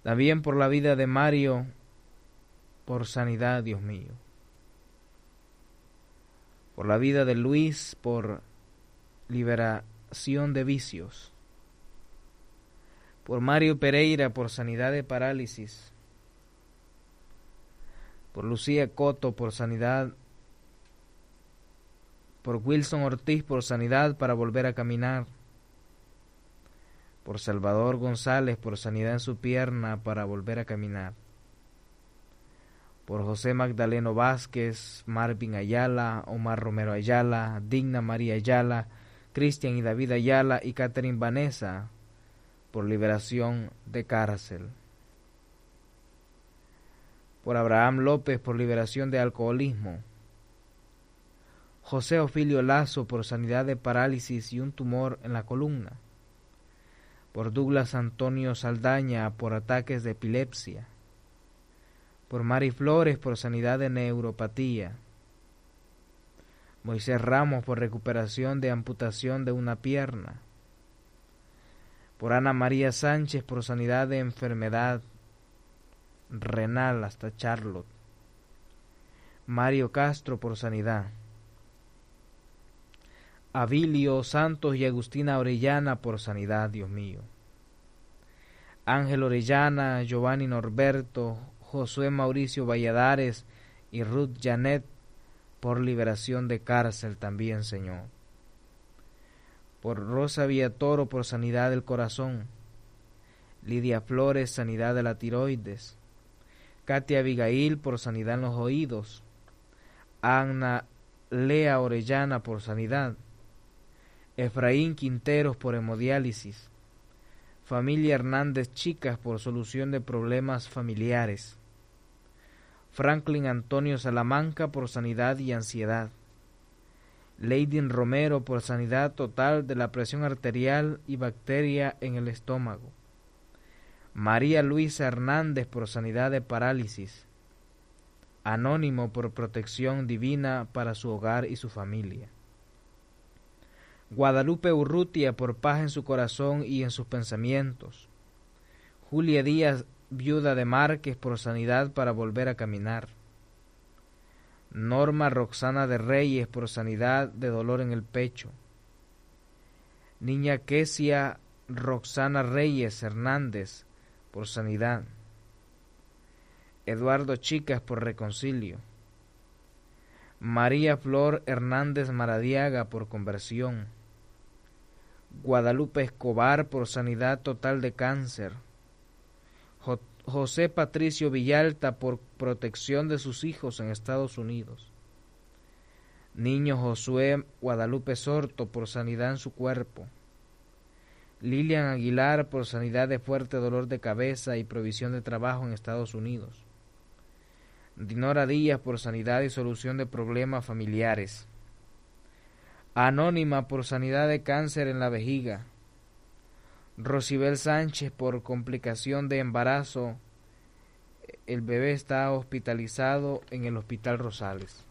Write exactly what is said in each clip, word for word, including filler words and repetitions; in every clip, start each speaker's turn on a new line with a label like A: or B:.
A: También por la vida de Mario, por sanidad, Dios mío. Por la vida de Luis, por liberación de vicios. Por Mario Pereira, por sanidad de parálisis. Por Lucía Coto, por sanidad. Por Wilson Ortiz, por sanidad para volver a caminar. Por Salvador González, por sanidad en su pierna para volver a caminar. Por José Magdaleno Vázquez, Marvin Ayala, Omar Romero Ayala, Digna María Ayala, Cristian y David Ayala y Catherine Vanessa, por liberación de cárcel. Por Abraham López, por liberación de alcoholismo. José Ofilio Lazo, por sanidad de parálisis y un tumor en la columna. Por Douglas Antonio Saldaña, por ataques de epilepsia. Por Mari Flores, por sanidad de neuropatía. Moisés Ramos, por recuperación de amputación de una pierna. Por Ana María Sánchez, por sanidad de enfermedad renal hasta Charlotte. Mario Castro, por sanidad. Abilio Santos y Agustina Orellana, por sanidad, Dios mío. Ángel Orellana, Giovanni Norberto, Josué Mauricio Valladares y Ruth Janet, por liberación de cárcel también, Señor. Por Rosa Villatoro, por sanidad del corazón. Lidia Flores, sanidad de la tiroides. Katia Abigail, por sanidad en los oídos. Ana Lea Orellana, por sanidad. Efraín Quinteros, por hemodiálisis. Familia Hernández Chicas, por solución de problemas familiares. Franklin Antonio Salamanca, por sanidad y ansiedad. Leydin Romero, por sanidad total de la presión arterial y bacteria en el estómago. María Luisa Hernández, por sanidad de parálisis. Anónimo, por protección divina para su hogar y su familia. Guadalupe Urrutia, por paz en su corazón y en sus pensamientos. Julia Díaz, viuda de Márquez, por sanidad para volver a caminar. Norma Roxana de Reyes, por sanidad de dolor en el pecho. Niña Kesia Roxana Reyes Hernández, por sanidad. Eduardo Chicas, por reconcilio. María Flor Hernández Maradiaga, por conversión. Guadalupe Escobar, por sanidad total de cáncer. Jo- José Patricio Villalta, por protección de sus hijos en Estados Unidos. Niño Josué Guadalupe Sorto, por sanidad en su cuerpo. Lilian Aguilar, por sanidad de fuerte dolor de cabeza y provisión de trabajo en Estados Unidos. Dinora Díaz, por sanidad y solución de problemas familiares. Anónima, por sanidad de cáncer en la vejiga. Rosibel Sánchez, por complicación de embarazo. El bebé está hospitalizado en el Hospital Rosales.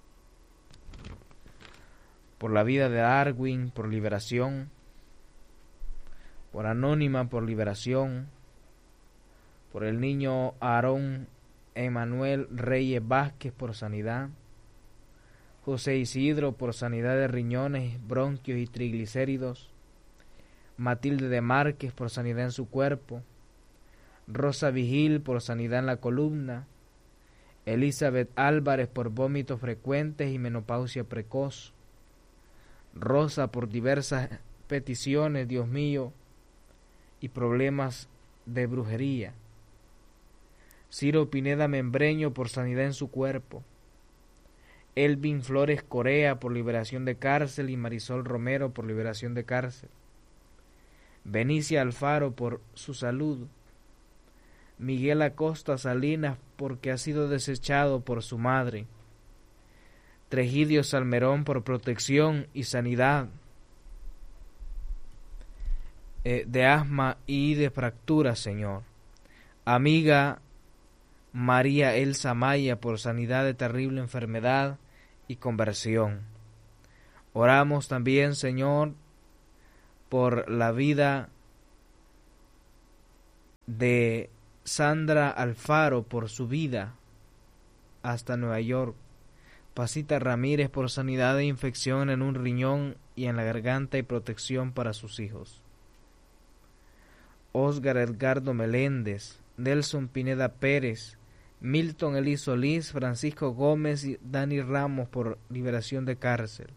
A: Por la vida de Darwin, por liberación. Por Anónima, por liberación. Por el niño Aarón Emanuel Reyes Vázquez, por sanidad. José Isidro, por sanidad de riñones, bronquios y triglicéridos. Matilde de Márquez, por sanidad en su cuerpo. Rosa Vigil, por sanidad en la columna. Elizabeth Álvarez, por vómitos frecuentes y menopausia precoz. Rosa, por diversas peticiones, Dios mío, y problemas de brujería. Ciro Pineda Membreño, por sanidad en su cuerpo. Elvin Flores Corea, por liberación de cárcel, y Marisol Romero, por liberación de cárcel. Benicia Alfaro, por su salud. Miguel Acosta Salinas, porque ha sido desechado por su madre. Tregidio Salmerón, por protección y sanidad eh, de asma y de fracturas, Señor. Amiga María Elsa Maya, por sanidad de terrible enfermedad y conversión. Oramos también, Señor, por la vida de Sandra Alfaro por su vida hasta Nueva York. Pasita Ramírez por sanidad de infección en un riñón y en la garganta y protección para sus hijos. Oscar Edgardo Meléndez, Nelson Pineda Pérez, Milton Eli Solís, Francisco Gómez y Dani Ramos por liberación de cárcel.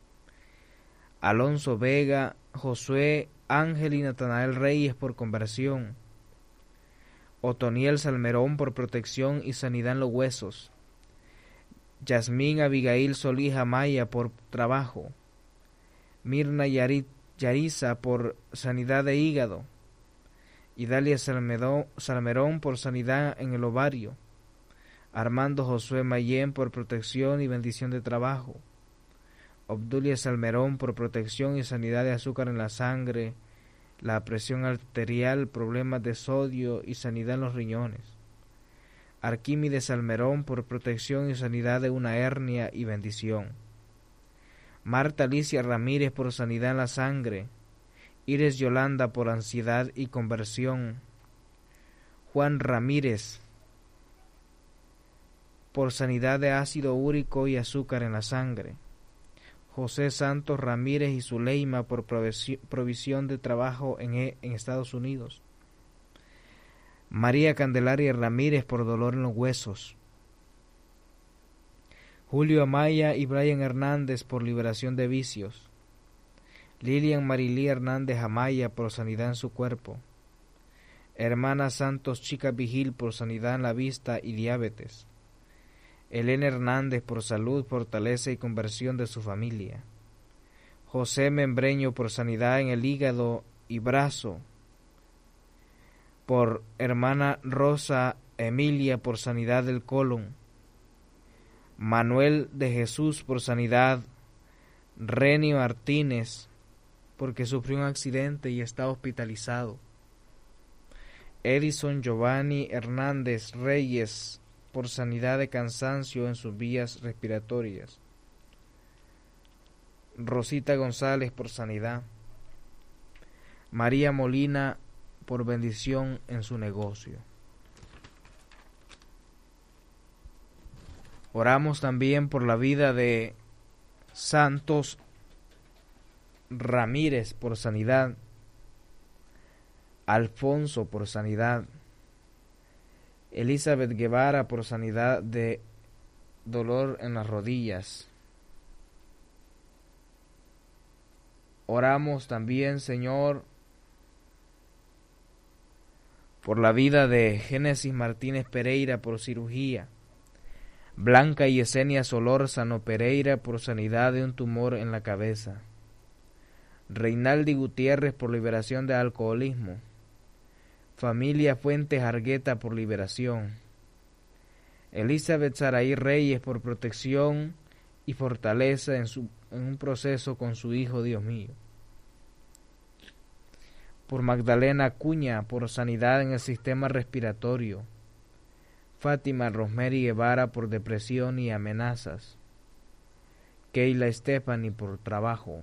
A: Alonso Vega, Josué Ángel y Natanael Reyes por conversión. Otoniel Salmerón por protección y sanidad en los huesos. Yasmín Abigail Solís Amaya por trabajo. Mirna Yarit, Yariza por sanidad de hígado. Idalia Salmerón, Salmerón por sanidad en el ovario. Armando Josué Mayén por protección y bendición de trabajo. Obdulia Salmerón por protección y sanidad de azúcar en la sangre, la presión arterial, problemas de sodio y sanidad en los riñones. Arquímedes Salmerón por protección y sanidad de una hernia y bendición. Marta Alicia Ramírez por sanidad en la sangre. Iris Yolanda por ansiedad y conversión. Juan Ramírez por sanidad de ácido úrico y azúcar en la sangre. José Santos Ramírez y Zuleima por provisión de trabajo en, en Estados Unidos. María Candelaria Ramírez por dolor en los huesos. Julio Amaya y Brian Hernández por liberación de vicios. Lilian Marilí Hernández Amaya por sanidad en su cuerpo. Hermana Santos Chica Vigil por sanidad en la vista y diabetes. Elena Hernández por salud, fortaleza y conversión de su familia. José Membreño por sanidad en el hígado y brazo. Por hermana Rosa Emilia por sanidad del colon. Manuel de Jesús por sanidad. Renio Martínez porque sufrió un accidente y está hospitalizado. Edison Giovanni Hernández Reyes por sanidad de cansancio en sus vías respiratorias. Rosita González por sanidad. María Molina por bendición en su negocio. Oramos también por la vida de Santos Ramírez por sanidad. Alfonso por sanidad. Elizabeth Guevara por sanidad de dolor en las rodillas. Oramos también, Señor, por la vida de Génesis Martínez Pereira por cirugía. Blanca Yesenia Solórzano Pereira por sanidad de un tumor en la cabeza. Reinaldi Gutiérrez por liberación de alcoholismo. Familia Fuentes Argueta por liberación. Elizabeth Saraí Reyes por protección y fortaleza en, su, en un proceso con su hijo, Dios mío. Por Magdalena Acuña por sanidad en el sistema respiratorio. Fátima Rosemary Guevara por depresión y amenazas. Keila Stephanie por trabajo.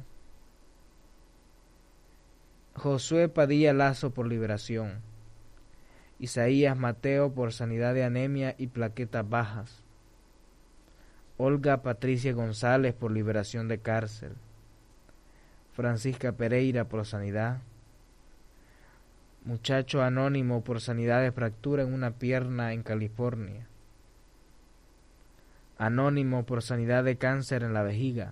A: Josué Padilla Lazo por liberación. Isaías Mateo por sanidad de anemia y plaquetas bajas. Olga Patricia González por liberación de cárcel. Francisca Pereira por sanidad. Muchacho anónimo por sanidad de fractura en una pierna en California. Anónimo por sanidad de cáncer en la vejiga.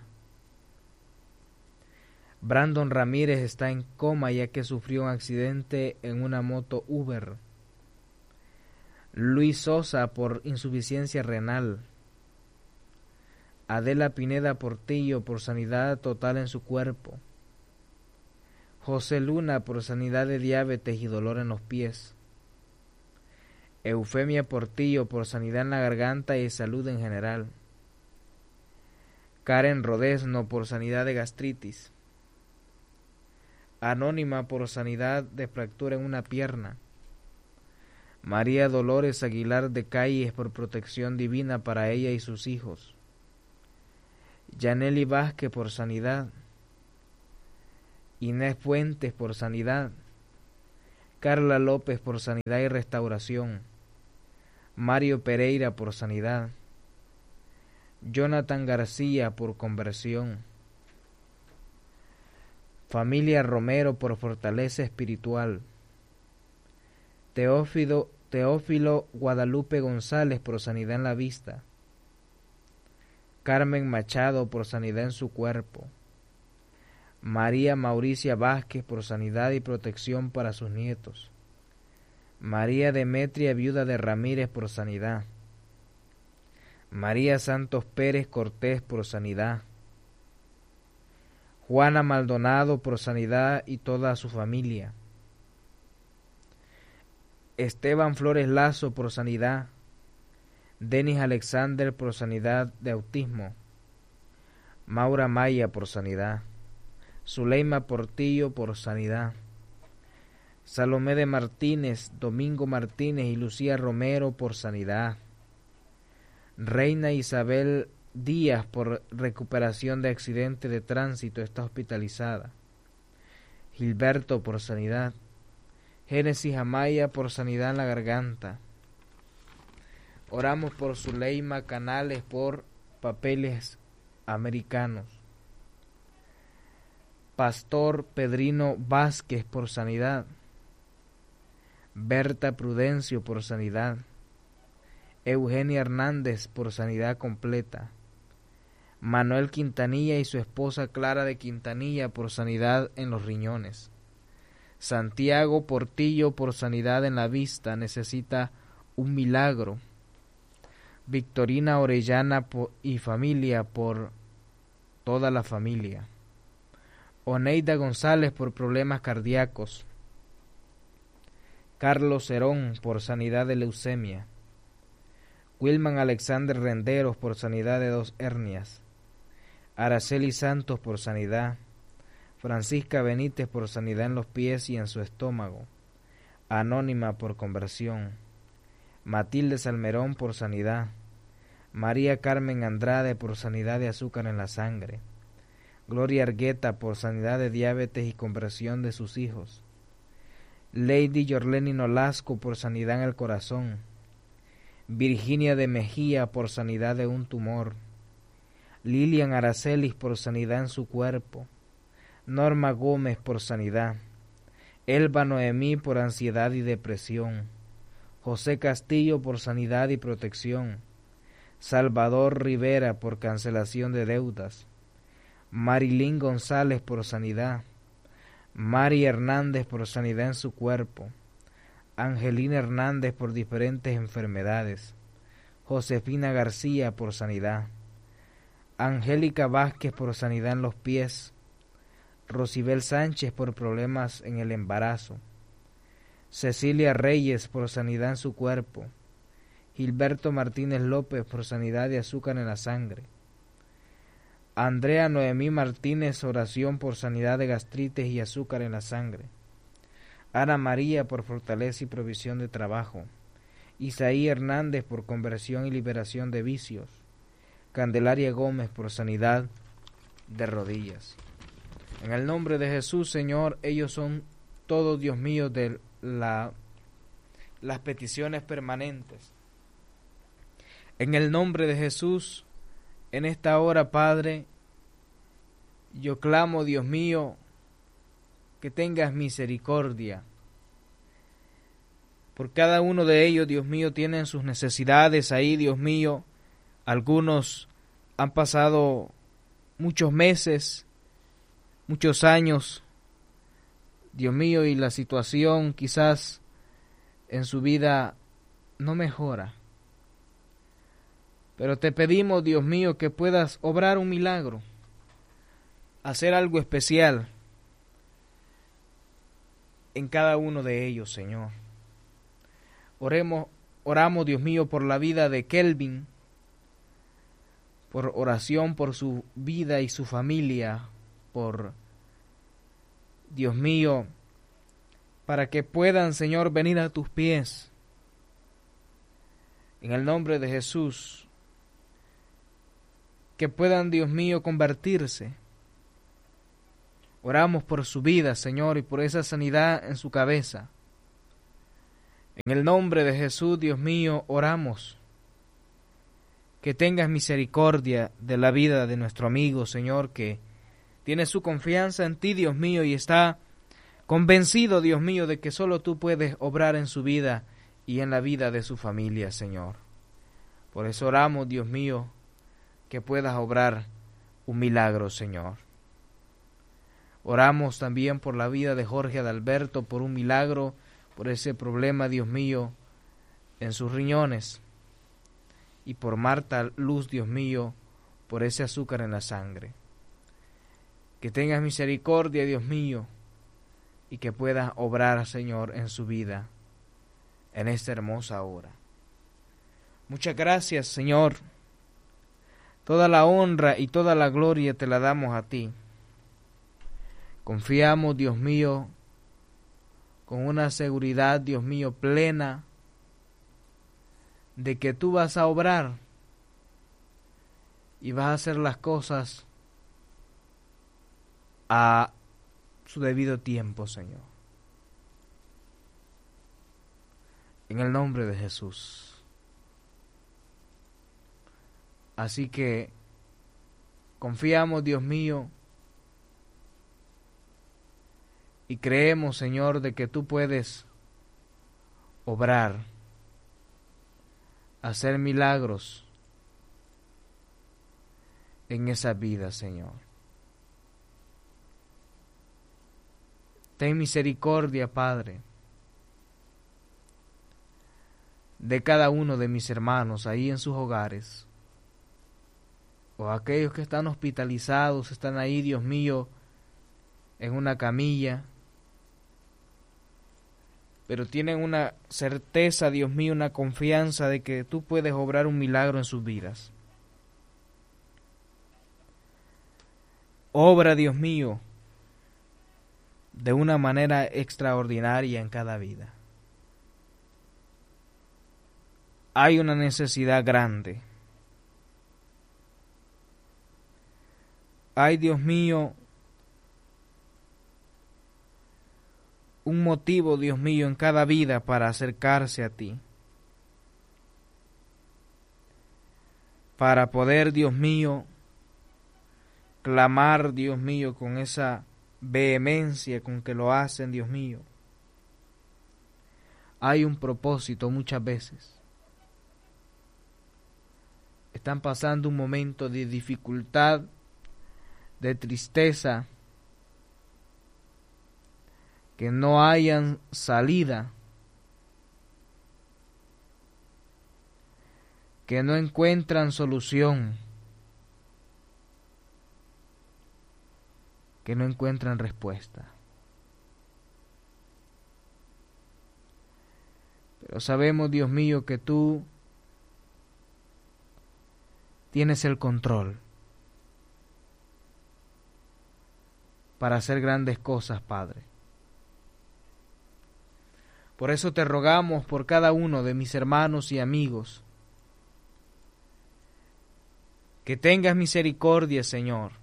A: Brandon Ramírez está en coma ya que sufrió un accidente en una moto Uber. Luis Sosa por insuficiencia renal. Adela Pineda Portillo por sanidad total en su cuerpo. José Luna por sanidad de diabetes y dolor en los pies. Eufemia Portillo por sanidad en la garganta y salud en general. Karen Rodesno por sanidad de gastritis. Anónima por sanidad de fractura en una pierna. María Dolores Aguilar de Calles por protección divina para ella y sus hijos. Yaneli Vázquez por sanidad. Inés Fuentes por sanidad. Carla López por sanidad y restauración, Mario Pereira por sanidad, Jonathan García por conversión, familia Romero por fortaleza espiritual, Teófilo, Teófilo Guadalupe González por sanidad en la vista, Carmen Machado por sanidad en su cuerpo, María Mauricia Vázquez por sanidad y protección para sus nietos, María Demetria viuda de Ramírez por sanidad, María Santos Pérez Cortés por sanidad, Juana Maldonado por sanidad y toda su familia, Esteban Flores Lazo por sanidad, Denis Alexander por sanidad de autismo, Maura Maya por sanidad, Zuleima Portillo por sanidad, Salomé de Martínez, Domingo Martínez y Lucía Romero por sanidad, Reina Isabel Díaz por recuperación de accidente de tránsito, está hospitalizada, Gilberto por sanidad, Génesis Amaya por sanidad en la garganta. Oramos por Zuleima Canales por papeles americanos. Pastor Pedrino Vázquez por sanidad. Berta Prudencio por sanidad. Eugenia Hernández por sanidad completa. Manuel Quintanilla y su esposa Clara de Quintanilla por sanidad en los riñones. Santiago Portillo por sanidad en la vista, necesita un milagro. Victorina Orellana y familia por toda la familia. Oneida González por problemas cardíacos. Carlos Cerón por sanidad de leucemia. Wilman Alexander Renderos por sanidad de dos hernias. Araceli Santos por sanidad. Francisca Benítez por sanidad en los pies y en su estómago. Anónima por conversión. Matilde Salmerón por sanidad. María Carmen Andrade por sanidad de azúcar en la sangre. Gloria Argueta por sanidad de diabetes y conversión de sus hijos. Lady Yorleni Nolasco por sanidad en el corazón. Virginia de Mejía por sanidad de un tumor. Lilian Aracelis por sanidad en su cuerpo. Norma Gómez por sanidad. Elba Noemí por ansiedad y depresión. José Castillo por sanidad y protección. Salvador Rivera por cancelación de deudas. Marilyn González por sanidad. Mari Hernández por sanidad en su cuerpo. Angelina Hernández por diferentes enfermedades. Josefina García por sanidad. Angélica Vázquez por sanidad en los pies. Rosibel Sánchez por problemas en el embarazo. Cecilia Reyes por sanidad en su cuerpo. Gilberto Martínez López por sanidad de azúcar en la sangre. Andrea Noemí Martínez, oración por sanidad de gastritis y azúcar en la sangre. Ana María por fortaleza y provisión de trabajo. Isaí Hernández por conversión y liberación de vicios. Candelaria Gómez por sanidad de rodillas. En el nombre de Jesús, Señor, ellos son todos, Dios mío, de la, las peticiones permanentes. En el nombre de Jesús, en esta hora, Padre, yo clamo, Dios mío, que tengas misericordia. Por cada uno de ellos, Dios mío, tienen sus necesidades ahí, Dios mío. Algunos han pasado muchos meses, muchos años, Dios mío, y la situación quizás en su vida no mejora. Pero te pedimos, Dios mío, que puedas obrar un milagro, hacer algo especial en cada uno de ellos, Señor. Oremos, oramos, Dios mío, por la vida de Kelvin, por oración por su vida y su familia, por, Dios mío, para que puedan, Señor, venir a tus pies. En el nombre de Jesús, que puedan, Dios mío, convertirse. Oramos por su vida, Señor, y por esa sanidad en su cabeza. En el nombre de Jesús, Dios mío, oramos que tengas misericordia de la vida de nuestro amigo, Señor, que tiene su confianza en ti, Dios mío, y está convencido, Dios mío, de que solo tú puedes obrar en su vida y en la vida de su familia, Señor. Por eso oramos, Dios mío, que puedas obrar un milagro, Señor. Oramos también por la vida de Jorge Adalberto, por un milagro, por ese problema, Dios mío, en sus riñones. Y por Marta Luz, Dios mío, por ese azúcar en la sangre. Que tengas misericordia, Dios mío, y que puedas obrar, Señor, en su vida, en esta hermosa hora. Muchas gracias, Señor. Toda la honra y toda la gloria te la damos a ti. Confiamos, Dios mío, con una seguridad, Dios mío, plena, de que tú vas a obrar y vas a hacer las cosas a su debido tiempo, Señor. En el nombre de Jesús. Así que confiamos, Dios mío, y creemos, Señor, de que tú puedes obrar, hacer milagros en esa vida, Señor. Ten misericordia, Padre, de cada uno de mis hermanos ahí en sus hogares, o aquellos que están hospitalizados, están ahí, Dios mío, en una camilla, pero tienen una certeza, Dios mío, una confianza de que tú puedes obrar un milagro en sus vidas. Obra, Dios mío, de una manera extraordinaria en cada vida. Hay una necesidad grande. Hay, Dios mío, un motivo, Dios mío, en cada vida para acercarse a ti. Para poder, Dios mío, clamar, Dios mío, con esa vehemencia con que lo hacen, Dios mío. Hay un propósito muchas veces. Están pasando un momento de dificultad, de tristeza, que no hayan salida, que no encuentran solución, que no encuentran respuesta. Pero sabemos, Dios mío, que tú tienes el control para hacer grandes cosas, Padre. Por eso te rogamos por cada uno de mis hermanos y amigos, que tengas misericordia, Señor,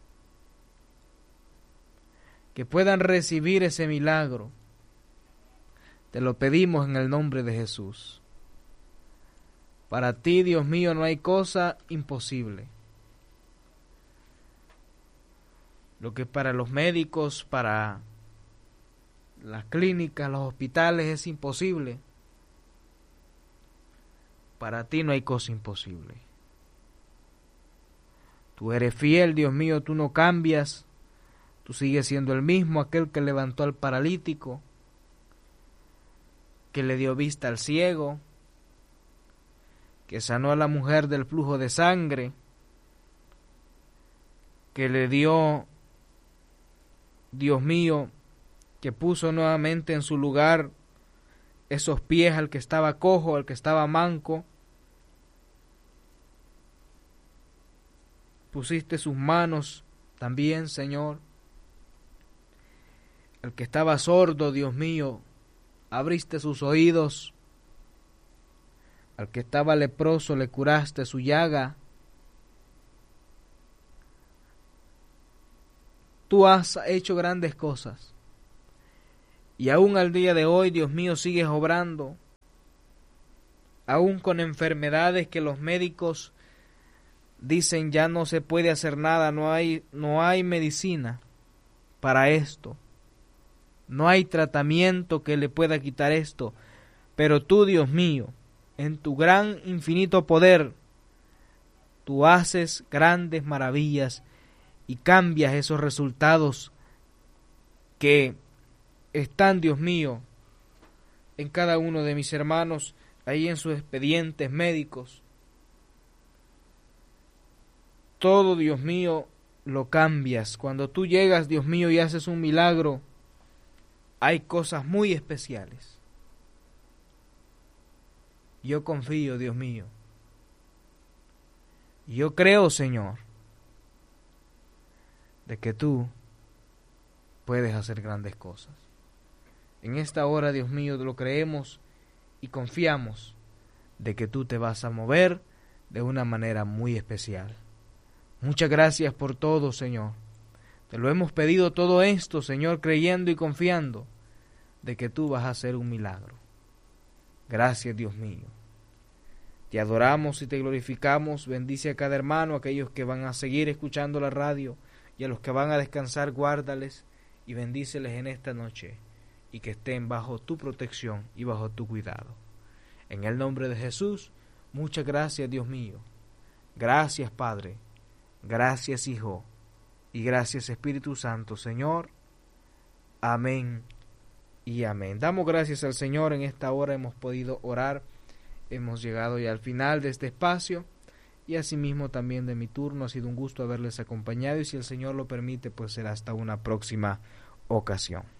A: que puedan recibir ese milagro. Te lo pedimos en el nombre de Jesús. Para ti, Dios mío, no hay cosa imposible. Lo que para los médicos, para las clínicas, los hospitales es imposible, para ti no hay cosa imposible. Tú eres fiel, Dios mío, tú no cambias, tú sigues siendo el mismo, aquel que levantó al paralítico, que le dio vista al ciego, que sanó a la mujer del flujo de sangre, que le dio, Dios mío, que puso nuevamente en su lugar esos pies al que estaba cojo, al que estaba manco. Pusiste sus manos también, Señor. El que estaba sordo, Dios mío, abriste sus oídos. Al que estaba leproso le curaste su llaga. Tú has hecho grandes cosas. Y aún al día de hoy, Dios mío, sigues obrando, aún con enfermedades que los médicos dicen ya no se puede hacer nada, no hay, no hay medicina para esto, no hay tratamiento que le pueda quitar esto, pero tú, Dios mío, en tu gran infinito poder, tú haces grandes maravillas y cambias esos resultados que están, Dios mío, en cada uno de mis hermanos, ahí en sus expedientes médicos. Todo, Dios mío, lo cambias. Cuando tú llegas, Dios mío, y haces un milagro, hay cosas muy especiales. Yo confío, Dios mío. Yo creo, Señor, de que tú puedes hacer grandes cosas. En esta hora, Dios mío, lo creemos y confiamos de que tú te vas a mover de una manera muy especial. Muchas gracias por todo, Señor. Te lo hemos pedido todo esto, Señor, creyendo y confiando de que tú vas a hacer un milagro. Gracias, Dios mío. Te adoramos y te glorificamos. Bendice a cada hermano, a aquellos que van a seguir escuchando la radio y a los que van a descansar, guárdales y bendíceles en esta noche y que estén bajo tu protección y bajo tu cuidado. En el nombre de Jesús, muchas gracias, Dios mío. Gracias, Padre. Gracias, Hijo. Y gracias, Espíritu Santo, Señor. Amén y amén. Damos gracias al Señor. En esta hora hemos podido orar. Hemos llegado ya al final de este espacio. Y asimismo también de mi turno. Ha sido un gusto haberles acompañado. Y si el Señor lo permite, pues será hasta una próxima ocasión.